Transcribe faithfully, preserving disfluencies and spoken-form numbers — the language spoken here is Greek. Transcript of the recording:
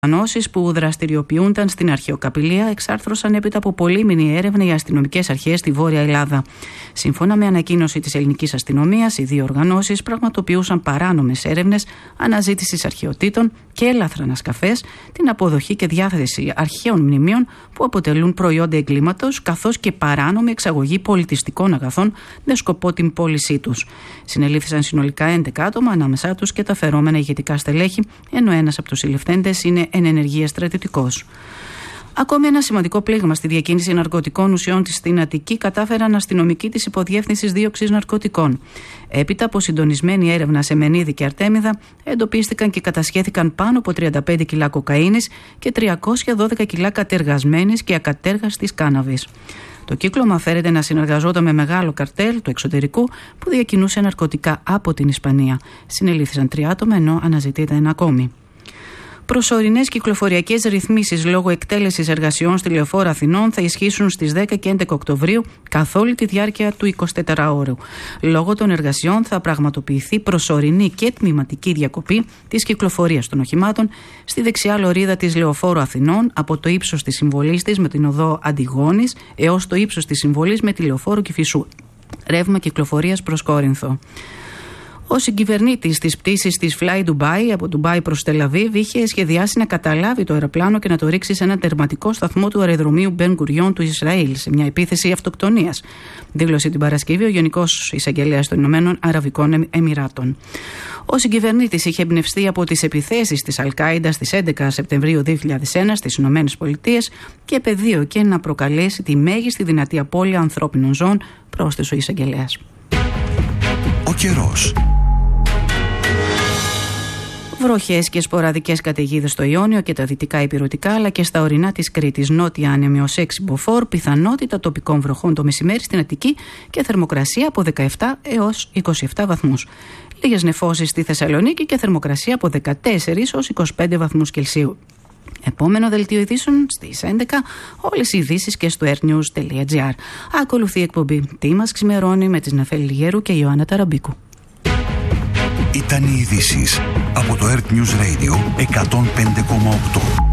Οργανώσεις που δραστηριοποιούνταν στην αρχαιοκαπηλεία εξάρθρωσαν έπειτα από πολύμηνη έρευνα οι αστυνομικές αρχές στη Βόρεια Ελλάδα. Σύμφωνα με ανακοίνωση της ελληνικής αστυνομίας, οι δύο οργανώσεις πραγματοποιούσαν παράνομες έρευνες αναζήτησης αρχαιοτήτων και έλαθρα ανασκαφές, την αποδοχή και διάθεση αρχαίων μνημείων που αποτελούν προϊόντα εγκλήματος, καθώς και παράνομη εξαγωγή πολιτιστικών αγαθών με σκοπό την πώλησή τους. Συνελήφθησαν συνολικά έντεκα άτομα, ανάμεσά τους και τα φερόμενα ηγετικά στελέχη, ενώ ένας από τους συλληφθέντες είναι εν ενεργεία στρατιωτικός. Ακόμη ένα σημαντικό πλήγμα στη διακίνηση ναρκωτικών ουσιών στην Αττική κατάφεραν αστυνομικοί της Υποδιεύθυνσης Δίωξης Ναρκωτικών. Έπειτα από συντονισμένη έρευνα σε Μενίδη και Αρτέμιδα, εντοπίστηκαν και κατασχέθηκαν πάνω από τριάντα πέντε κιλά κοκαίνης και τριακόσια δώδεκα κιλά κατεργασμένης και ακατέργαστης κάναβης. Το κύκλωμα φέρεται να συνεργαζόταν με μεγάλο καρτέλ του εξωτερικού που διακινούσε ναρκωτικά από την Ισπανία. Συνελήφθησαν τρία άτομα, ενώ αναζητείται ένα ακόμη. Προσωρινές κυκλοφοριακές ρυθμίσεις λόγω εκτέλεσης εργασιών στη Λεωφόρο Αθηνών θα ισχύσουν στις δέκα και έντεκα Οκτωβρίου καθ' όλη τη διάρκεια του εικοσιτετράωρου. Λόγω των εργασιών θα πραγματοποιηθεί προσωρινή και τμηματική διακοπή της κυκλοφορίας των οχημάτων στη δεξιά λωρίδα της Λεωφόρου Αθηνών από το ύψος της συμβολής της με την οδό Αντιγόνης έως το ύψος της συμβολής με τη Λεωφόρο Κηφισού. Ρεύμα κυκλοφορίας προς Κόρινθο. Ο συγκυβερνήτης της πτήσης της Fly Dubai από Ντουμπάι προς Τελαβίβ είχε σχεδιάσει να καταλάβει το αεροπλάνο και να το ρίξει σε ένα τερματικό σταθμό του αεροδρομίου Μπεν Γκουριόν του Ισραήλ σε μια επίθεση αυτοκτονίας. Δήλωσε την Παρασκευή ο Γενικός Εισαγγελέας των Ηνωμένων Αραβικών Εμιράτων. Ο συγκυβερνήτης είχε εμπνευστεί από τις επιθέσεις της Αλ-Κάιντα στις έντεκα Σεπτεμβρίου δύο χιλιάδες ένα στις Ηνωμένες Πολιτείες και επεδίωκε να προκαλέσει τη μέγιστη δυνατή απώλεια ανθρώπινων ζώων, πρόσθεσε ο εισαγγελέας. Ο καιρός. Βροχές και σποραδικές καταιγίδες στο Ιόνιο και τα δυτικά ηπειρωτικά, αλλά και στα ορεινά της Κρήτης, νότια άνεμη ως έξι μποφόρ, πιθανότητα τοπικών βροχών το μεσημέρι στην Αττική και θερμοκρασία από δεκαεπτά έως είκοσι επτά βαθμούς. Λίγες νεφώσεις στη Θεσσαλονίκη και θερμοκρασία από δεκατέσσερα έως είκοσι πέντε βαθμούς Κελσίου. Επόμενο δελτίο ειδήσεων στις έντεκα, όλες οι ειδήσεις και στο airnews τελεία gr. Ακολουθεί η εκπομπή «Τι μας ξημερώνει» με τις Νεφέλη Λιγέρου και Ιωάννα Ταραμπίκου. Ήταν οι ειδήσεις από το Earth News Radio εκατόν πέντε κόμμα οκτώ.